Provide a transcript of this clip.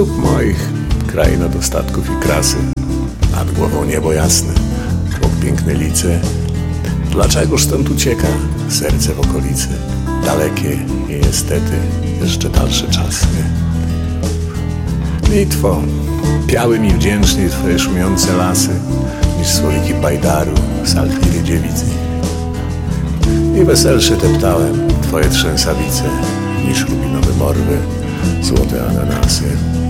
stóp moich kraina dostatków i krasy, nad głową niebo jasne, chłop piękne lice. Dlaczegoż stąd ucieka serce w okolicy? Dalekie i niestety jeszcze dalsze czasy. Litwo, piały mi wdzięczniej twoje szumiące lasy, niż słowiki bajdaru, saltliwie dziewicy. I weselsze teptałem twoje trzęsawice, niż rubinowe morwy, złote ananasy.